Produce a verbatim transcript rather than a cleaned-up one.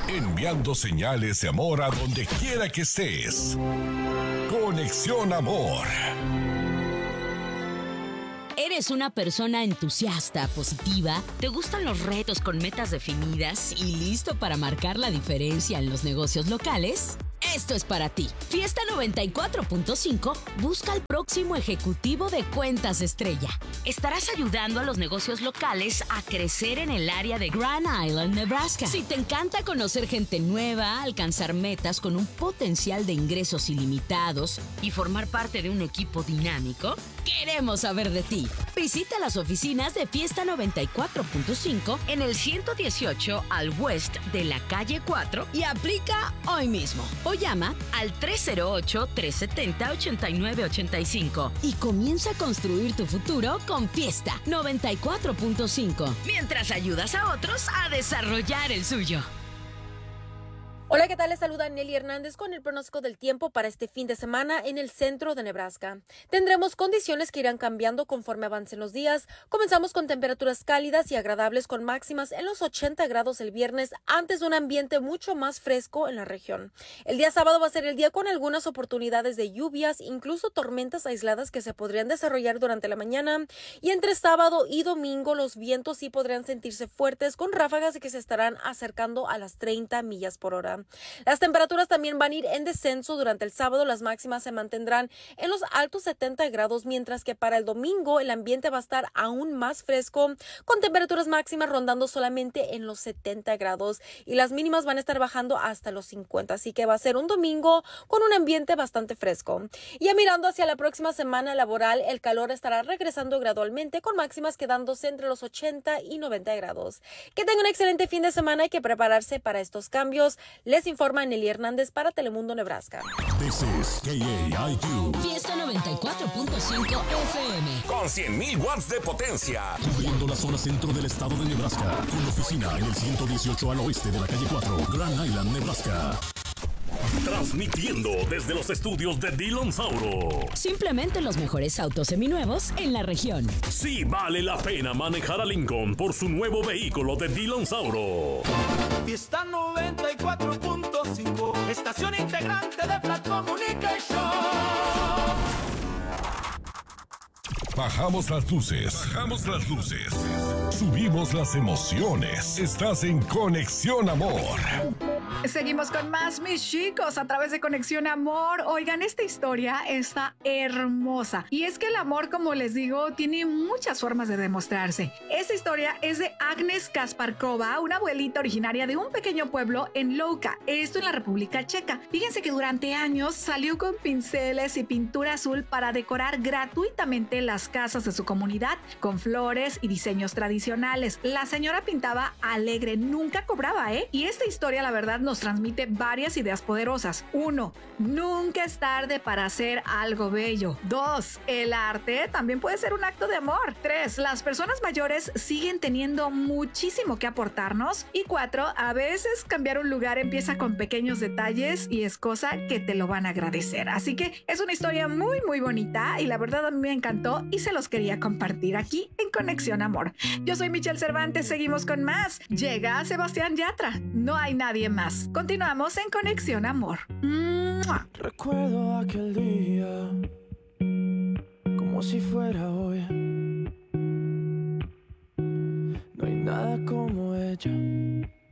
enviando señales de amor a donde quiera que estés. Conexión Amor. ¿Eres una persona entusiasta, positiva? ¿Te gustan los retos con metas definidas y listo para marcar la diferencia en los negocios locales? Esto es para ti. Fiesta noventa y cuatro punto cinco busca al próximo ejecutivo de cuentas estrella. Estarás ayudando a los negocios locales a crecer en el área de Grand Island, Nebraska. Si te encanta conocer gente nueva, alcanzar metas con un potencial de ingresos ilimitados y formar parte de un equipo dinámico, queremos saber de ti. Visita las oficinas de Fiesta noventa y cuatro punto cinco en el ciento dieciocho al West de la calle cuatro y aplica hoy mismo. O llama al tres cero ocho, tres siete cero, ocho nueve ocho cinco y comienza a construir tu futuro con Fiesta noventa y cuatro punto cinco, mientras ayudas a otros a desarrollar el suyo. Hola, ¿qué tal? Les saluda Nelly Hernández con el pronóstico del tiempo para este fin de semana en el centro de Nebraska. Tendremos condiciones que irán cambiando conforme avancen los días. Comenzamos con temperaturas cálidas y agradables con máximas en los ochenta grados el viernes antes de un ambiente mucho más fresco en la región. El día sábado va a ser el día con algunas oportunidades de lluvias, incluso tormentas aisladas que se podrían desarrollar durante la mañana. Y entre sábado y domingo los vientos sí podrían sentirse fuertes con ráfagas que se estarán acercando a las treinta millas por hora. Las temperaturas también van a ir en descenso durante el sábado. Las máximas se mantendrán en los altos setenta grados, mientras que para el domingo el ambiente va a estar aún más fresco, con temperaturas máximas rondando solamente en los setenta grados y las mínimas van a estar bajando hasta los cincuenta. Así que va a ser un domingo con un ambiente bastante fresco. Y ya mirando hacia la próxima semana laboral, el calor estará regresando gradualmente, con máximas quedándose entre los ochenta y noventa grados. Que tengan un excelente fin de semana. Hay que prepararse para estos cambios. Les informa Nelly Hernández para Telemundo, Nebraska. This is K A I Q. Fiesta noventa y cuatro punto cinco F M. Con cien mil watts de potencia. Cubriendo la zona centro del estado de Nebraska. Con oficina en el ciento dieciocho al oeste de la calle cuatro, Grand Island, Nebraska. Transmitiendo desde los estudios de Dillon Sauro. Simplemente los mejores autos seminuevos en la región. Sí vale la pena manejar a Lincoln por su nuevo vehículo de Dillon Sauro. Fiesta noventa y cuatro punto cinco, estación integrante de Flat Communication. Bajamos las luces. Bajamos las luces. Subimos las emociones. Estás en Conexión Amor. Seguimos con más, mis chicos, a través de Conexión Amor. Oigan, esta historia está hermosa. Y es que el amor, como les digo, tiene muchas formas de demostrarse. Esta historia es de Agnes Kasparkova, una abuelita originaria de un pequeño pueblo en Louka, esto en la República Checa. Fíjense que durante años salió con pinceles y pintura azul para decorar gratuitamente las casas de su comunidad con flores y diseños tradicionales. La señora pintaba alegre, nunca cobraba, ¿eh? Y esta historia, la verdad, nos transmite varias ideas poderosas. Uno, nunca es tarde para hacer algo bello. Dos, el arte también puede ser un acto de amor. Tres, las personas mayores siguen teniendo muchísimo que aportarnos. Y cuatro, a veces cambiar un lugar empieza con pequeños detalles y es cosa que te lo van a agradecer. Así que es una historia muy, muy bonita y la verdad a mí me encantó y se los quería compartir aquí en Conexión Amor. Yo soy Michelle Cervantes, seguimos con más. Llega Sebastián Yatra, no hay nadie más. Continuamos en Conexión Amor. ¡Mua! Recuerdo aquel día como si fuera hoy. No hay nada como ella.